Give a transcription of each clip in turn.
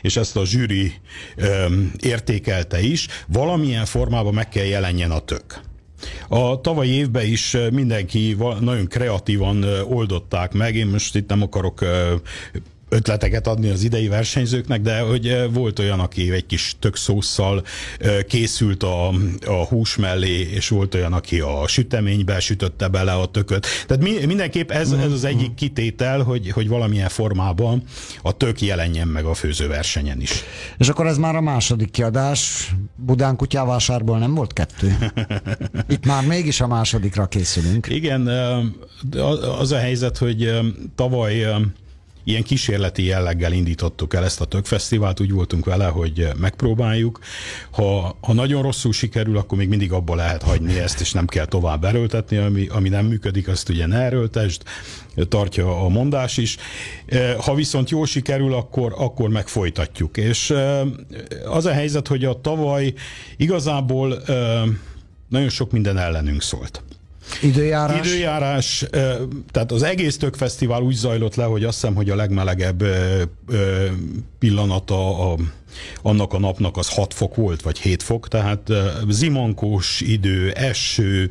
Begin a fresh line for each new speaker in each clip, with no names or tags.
és ezt a zsűri értékelte is, valamilyen formában meg kell jelenjen a tök. A tavalyi évben is mindenki nagyon kreatívan oldották meg, én most itt nem akarok ötleteket adni az idei versenyzőknek, de hogy volt olyan, aki egy kis tökszósszal készült a hús mellé, és volt olyan, aki a süteménybe sütötte bele a tököt. Tehát mindenképp ez az egyik kitétel, hogy valamilyen formában a tök jelenjen meg a főzőversenyen is.
És akkor ez már a második kiadás. Budán kutyávásárból nem volt 2? Itt már mégis a másodikra készülünk.
Igen, az a helyzet, hogy tavaly ilyen kísérleti jelleggel indítottuk el ezt a tökfesztivált, úgy voltunk vele, hogy megpróbáljuk. Ha nagyon rosszul sikerül, akkor még mindig abba lehet hagyni ezt, és nem kell tovább erőltetni, ami nem működik, azt ugye ne erőltesd, tartja a mondás is. Ha viszont jól sikerül, akkor meg folytatjuk. És az a helyzet, hogy a tavaly igazából nagyon sok minden ellenünk szólt. Időjárás, tehát az egész tökfesztivál úgy zajlott le, hogy azt hiszem, hogy a legmelegebb pillanata annak a napnak az 6 fok volt, vagy 7 fok, tehát zimankós idő, eső,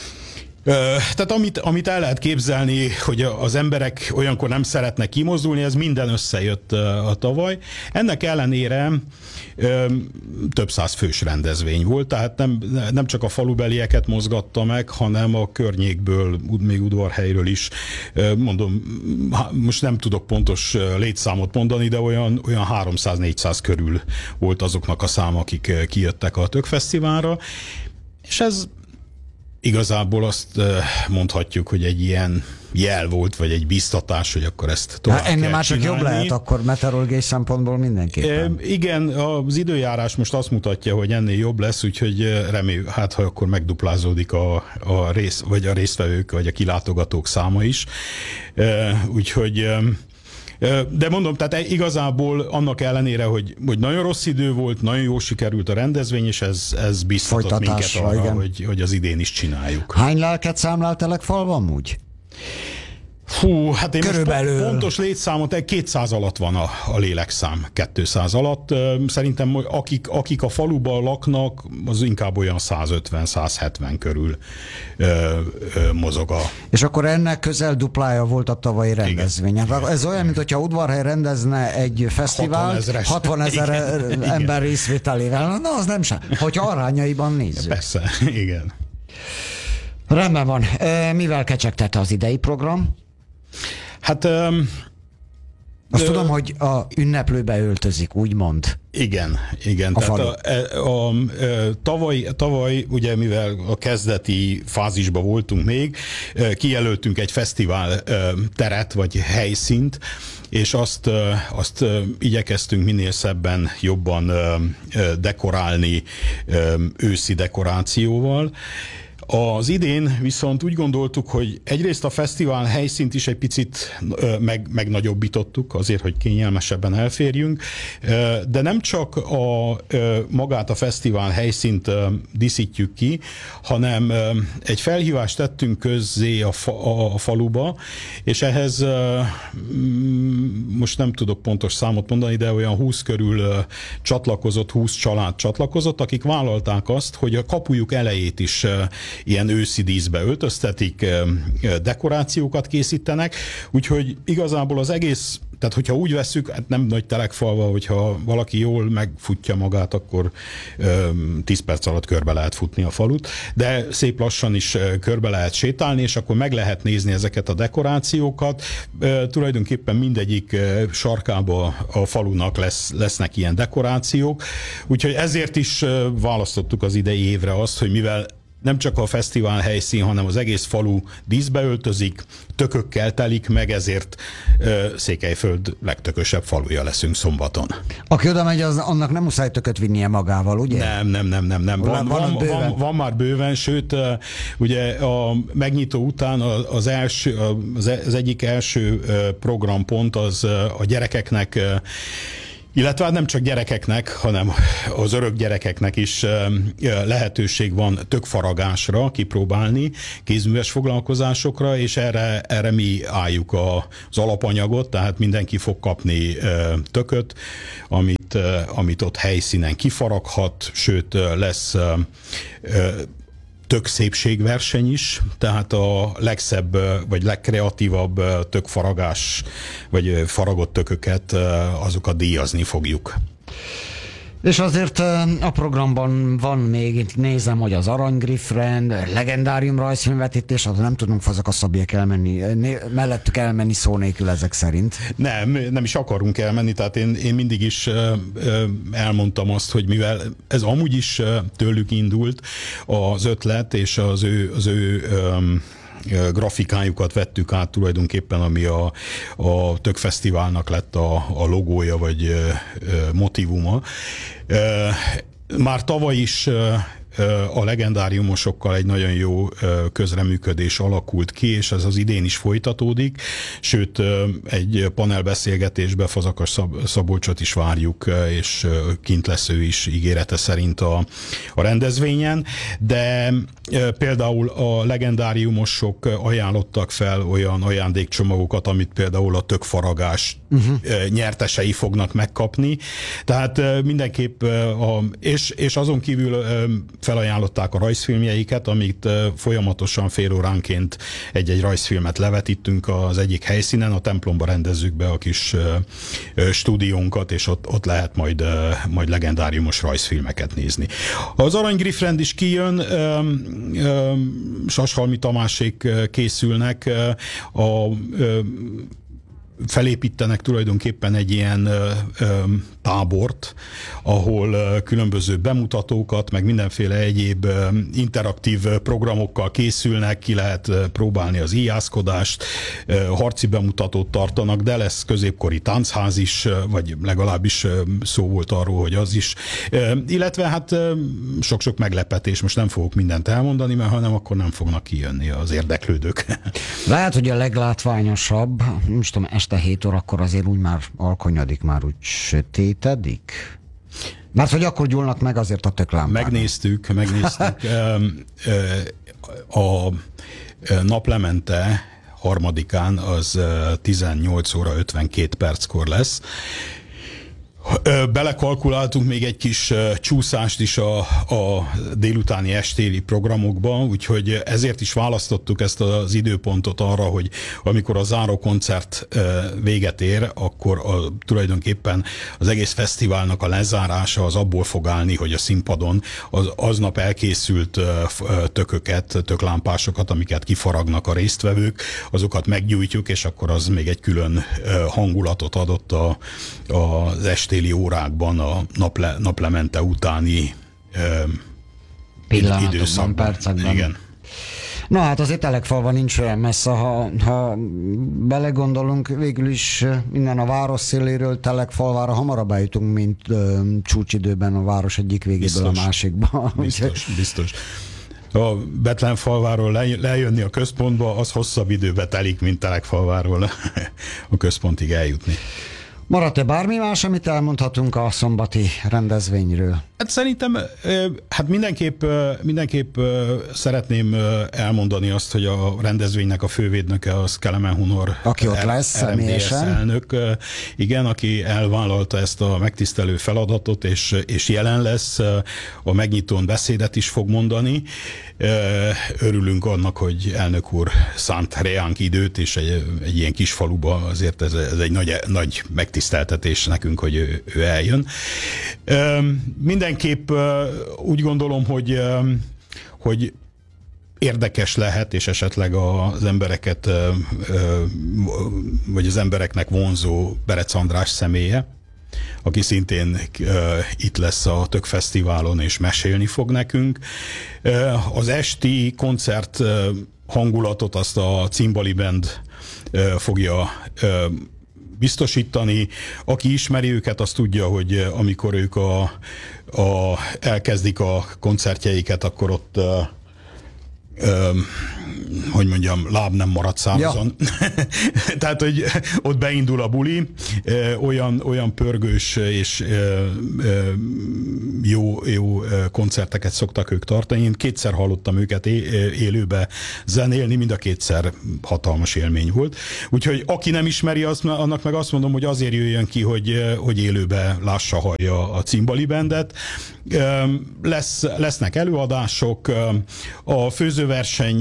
tehát amit el lehet képzelni, hogy az emberek olyankor nem szeretnek kimozdulni, ez minden összejött a tavaly. Ennek ellenére több száz fős rendezvény volt, tehát nem csak a falubelieket mozgatta meg, hanem a környékből, még Udvarhelyről is, mondom, most nem tudok pontos létszámot mondani, de olyan 300-400 körül volt azoknak a szám, akik kijöttek a tökfesztiválra, és ez igazából azt mondhatjuk, hogy egy ilyen jel volt, vagy egy biztatás, hogy akkor ezt tovább kell
ennél már csak
csinálni.
jobb lehet akkor meteorológiai szempontból mindenképpen.
Igen, az időjárás most azt mutatja, hogy ennél jobb lesz, úgyhogy reméljük, ha akkor megduplázódik a résztvevők, vagy a kilátogatók száma is. Úgyhogy de mondom, tehát igazából annak ellenére, hogy nagyon rossz idő volt, nagyon jól sikerült a rendezvény, és ez biztatott minket arra, hogy az idén is csináljuk.
Hány lelket számlál Telekfalva amúgy?
Hú, hát én
körülbelül
most pontos létszámot, 200 alatt van a lélekszám, 200 alatt. Szerintem akik a faluban laknak, az inkább olyan 150-170 körül mozog a...
És akkor ennek közel duplája volt a tavalyi rendezvény. Ez olyan, mint hogyha Udvarhely rendezne egy fesztivált 60 000 ember részvételével. Na, az nem sem. Hogyha arányaiban nézzük.
Persze, igen.
Rendben van. Mivel kecsegtette az idei program?
Hát...
Azt tudom, hogy a ünneplőbe öltözik, úgymond.
Igen. Tehát tavaly, ugye mivel a kezdeti fázisban voltunk még, kijelöltünk egy fesztivál teret, vagy helyszínt, és azt igyekeztünk minél szebben, jobban dekorálni őszi dekorációval. Az idén viszont úgy gondoltuk, hogy egyrészt a fesztivál helyszínt is egy picit megnagyobbítottuk, azért, hogy kényelmesebben elférjünk, de nem csak magát a fesztivál helyszínt díszítjük ki, hanem egy felhívást tettünk közzé a faluba, és ehhez most nem tudok pontos számot mondani, de olyan 20 körül csatlakozott, 20 család csatlakozott, akik vállalták azt, hogy a kapujuk elejét is ilyen őszi díszbe öltöztetik, dekorációkat készítenek, úgyhogy igazából az egész, tehát hogyha úgy vesszük, hát nem nagy Telekfalva, hogyha valaki jól megfutja magát, akkor 10 perc alatt körbe lehet futni a falut, de szép lassan is körbe lehet sétálni, és akkor meg lehet nézni ezeket a dekorációkat. Tulajdonképpen mindegyik sarkába a falunak lesznek ilyen dekorációk, úgyhogy ezért is választottuk az idei évre azt, hogy mivel nem csak a fesztivál helyszín, hanem az egész falu díszbe öltözik, tökökkel telik meg, ezért Székelyföld legtökösebb faluja leszünk szombaton. Aki
oda megy, annak nem muszáj tököt vinnie magával, ugye?
Nem. Van már bőven, sőt, ugye a megnyitó után az egyik első programpont az a gyerekeknek Illetve hát nem csak gyerekeknek, hanem az örök gyerekeknek is lehetőség van tökfaragásra kipróbálni, kézműves foglalkozásokra, és erre mi álljuk az alapanyagot, tehát mindenki fog kapni tököt, amit ott helyszínen kifaraghat, sőt lesz tök szépségverseny is, tehát a legszebb vagy legkreatívabb tökfaragás, vagy faragott tököket, azokat díjazni fogjuk.
És azért a programban van még, itt nézem, hogy az Aranygriffrend, legendárium rajzfilmvetítés, az nem tudunk fazakaszabbjak elmenni, mellettük elmenni szó nélkül ezek szerint.
Nem is akarunk elmenni, tehát én mindig is elmondtam azt, hogy mivel ez amúgy is tőlük indult az ötlet, és az ő grafikájukat vettük át tulajdonképpen, ami a Tökfesztiválnak lett a logója, vagy motívuma. Már tavaly is a legendáriumosokkal egy nagyon jó közreműködés alakult ki, és ez az idén is folytatódik, sőt egy panelbeszélgetésbe Fazakas Szabolcsot is várjuk, és kint lesz ő is ígérete szerint a rendezvényen, de például a legendáriumosok ajánlottak fel olyan ajándékcsomagokat, amit például a tökfaragás nyertesei fognak megkapni, tehát mindenképp és azon kívül felajánlották a rajzfilmjeiket, amit folyamatosan fél óránként egy-egy rajzfilmet levetítünk az egyik helyszínen, a templomba rendezzük be a kis stúdiónkat, és ott lehet majd legendáriumos rajzfilmeket nézni. Az Aranygriffrend is kijön, Sashalmi Tamásék készülnek, felépítenek tulajdonképpen egy ilyen tábort, ahol különböző bemutatókat, meg mindenféle egyéb interaktív programokkal készülnek, ki lehet próbálni az íjászkodást, harci bemutatót tartanak, de lesz középkori táncház is, vagy legalábbis szó volt arról, hogy az is. Illetve hát sok-sok meglepetés, most nem fogok mindent elmondani, mert hanem akkor nem fognak kijönni az érdeklődők.
Lehet, hogy a leglátványosabb, most tudom, este 7 órakor azért úgy már alkonyadik, már úgy sötétedik? Mert hogy akkor gyúlnak meg azért a töklámpák.
Megnéztük. A naplemente 3-án az 18 óra 52 perckor lesz. Belekalkuláltunk még egy kis csúszást is a délutáni estéli programokba, úgyhogy ezért is választottuk ezt az időpontot arra, hogy amikor a záró koncert véget ér, akkor tulajdonképpen az egész fesztiválnak a lezárása az abból fog állni, hogy a színpadon aznap elkészült tököket, töklámpásokat, amiket kifaragnak a résztvevők, azokat meggyújtjuk, és akkor az még egy külön hangulatot adott az estéli órákban, a naplemente utáni időszakban.
Percekben.
Igen.
Na hát azért Telekfalva nincs olyan messze, ha belegondolunk, végül is innen a város széléről Telekfalvára hamarabb eljutunk, mint csúcsidőben a város egyik végéből a másikba.
Biztos. A Betlenfalváról lejönni a központba, az hosszabb időbe telik, mint Telekfalváról a központig eljutni.
Maradt-e bármi más, amit elmondhatunk a szombati rendezvényről?
Hát szerintem mindenképp szeretném elmondani azt, hogy a rendezvénynek a fővédnöke az Kelemen Hunor,
aki ott lesz személyesen.
Elnök, igen, aki elvállalta ezt a megtisztelő feladatot, és jelen lesz, a megnyitón beszédet is fog mondani. Örülünk annak, hogy elnök úr szánt reánk időt, és egy ilyen kis faluba azért ez egy nagy megtiszteltetés nekünk, hogy ő eljön. Mindenképp úgy gondolom, hogy érdekes lehet, és esetleg az embereket, vagy az embereknek vonzó Berec András személye, aki szintén itt lesz a Tökfesztiválon, és mesélni fog nekünk. Az esti koncert hangulatot azt a Cimbali Band fogja biztosítani. Aki ismeri őket, az tudja, hogy amikor ők elkezdik a koncertjeiket, akkor ott hogy mondjam, láb nem marad szárazon. Ja. Tehát, hogy ott beindul a buli, olyan pörgős és jó koncerteket szoktak ők tartani. Én kétszer hallottam őket élőbe zenélni, mind a kétszer hatalmas élmény volt. Úgyhogy aki nem ismeri, annak meg azt mondom, hogy azért jöjjön ki, hogy élőbe lássa, hallja a Cimbali Bandet. Lesznek előadások, a főzőverseny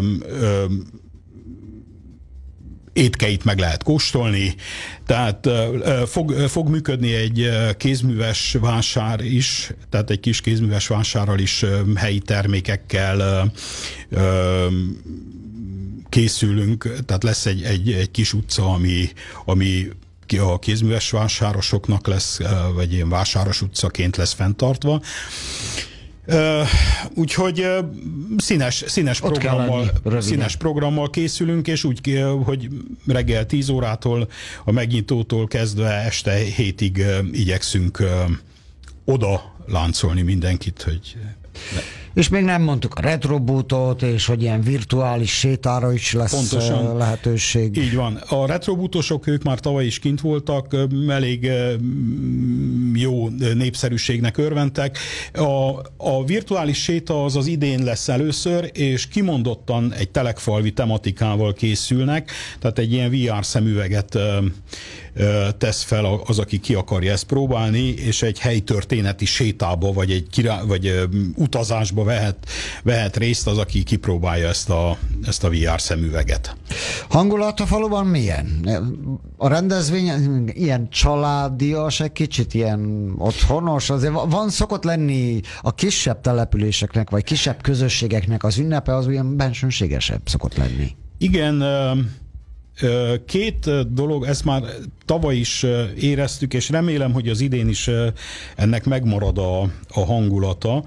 étkeit meg lehet kóstolni, tehát fog működni egy kézműves vásár is, tehát egy kis kézműves vásárral is, helyi termékekkel készülünk, tehát lesz egy kis utca, ami a kézműves vásárosoknak lesz, vagy ilyen vásáros
utcaként
lesz fenntartva. Úgyhogy színes programmal készülünk, és úgy, hogy reggel 10 órától, a megnyitótól kezdve este 7-ig igyekszünk oda láncolni mindenkit, hogy...
És még nem mondtuk a retrobútot, és hogy ilyen virtuális sétára is lesz pontosan lehetőség.
Így van. A retrobútosok, ők már tavaly is kint voltak, elég jó népszerűségnek örventek. A virtuális séta az idén lesz először, és kimondottan egy telekfalvi tematikával készülnek, tehát egy ilyen VR szemüveget tesz fel az, aki ki akarja ezt próbálni, és egy helytörténeti sétába, vagy utazásba vehet részt az, aki kipróbálja ezt a VR szemüveget.
Hangulat a faluban milyen? A rendezvény ilyen családias, egy kicsit ilyen otthonos, azért szokott lenni a kisebb településeknek, vagy kisebb közösségeknek az ünnepe, az olyan bensőségesebb szokott lenni.
Igen, két dolog, ezt már tavaly is éreztük, és remélem, hogy az idén is ennek megmarad a hangulata.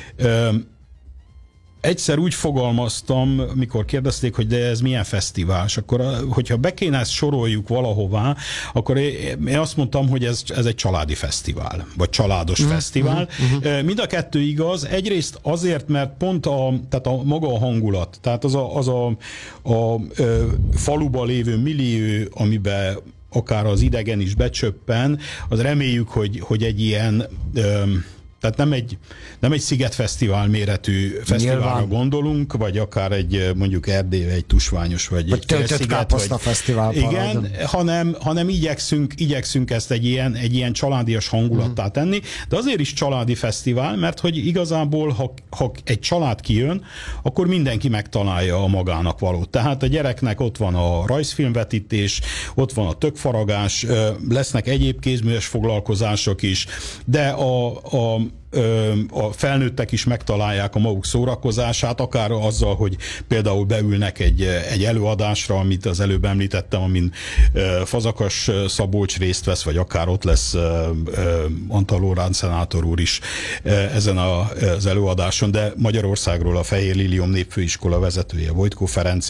Egyszer úgy fogalmaztam, mikor kérdezték, hogy de ez milyen fesztivál, és akkor, hogyha be kéne ezt soroljuk valahová, akkor én azt mondtam, hogy ez egy családi fesztivál, vagy családos fesztivál. Mind a kettő igaz, egyrészt azért, mert pont tehát a maga a hangulat, tehát az a faluban lévő millió, amiben akár az idegen is becsöppen, az reméljük, hogy egy ilyen... Tehát nem egy szigetfesztivál méretű fesztiválra gondolunk, vagy akár egy mondjuk Erdély, egy tusványos, vagy egy
töltött káposzta fesztivál.
Igen, hanem igyekszünk ezt egy ilyen családias hangulattá tenni, de azért is családi fesztivál, mert hogy igazából, ha egy család kijön, akkor mindenki megtalálja a magának valót. Tehát a gyereknek ott van a rajzfilmvetítés, ott van a tökfaragás, lesznek egyéb kézműves foglalkozások is, de a felnőttek is megtalálják a maguk szórakozását, akár azzal, hogy például beülnek egy előadásra, amit az előbb említettem, amin Fazakas Szabolcs részt vesz, vagy akár ott lesz Antal Loránd szenátor úr is ezen az előadáson, de Magyarországról a Fehér Lilium Népfőiskola vezetője, Vojtko Ferenc.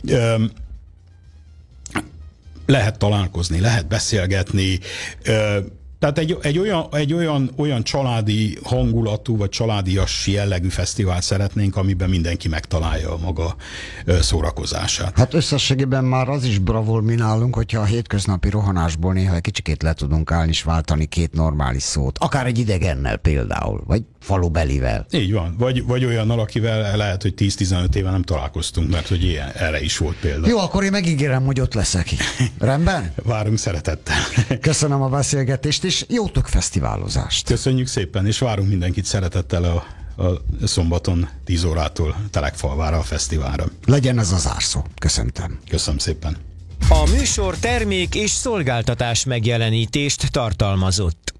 Lehet találkozni, lehet beszélgetni, tehát egy olyan családi hangulatú, vagy családias jellegű fesztivált szeretnénk, amiben mindenki megtalálja a maga szórakozását.
Hát összességében már az is bravulminálunk, hogyha a hétköznapi rohanásból néha egy kicsikét le tudunk állni és váltani két normális szót. Akár egy idegennel például, vagy falubelivel.
Így van. Vagy olyannal, akivel lehet, hogy 10-15 éve nem találkoztunk, mert hogy erre is volt példa.
Jó, akkor én megígérem, hogy ott leszek. Rendben?
Várunk szeretettel.
Köszönöm a beszélgetést, és jó fesztiválozást.
Köszönjük szépen, és várunk mindenkit szeretettel a szombaton 10 órától Telekfalvára a fesztiválra.
Legyen ez az zárszó. Köszöntöm.
Köszönöm szépen.
A műsor termék és szolgáltatás megjelenítést tartalmazott.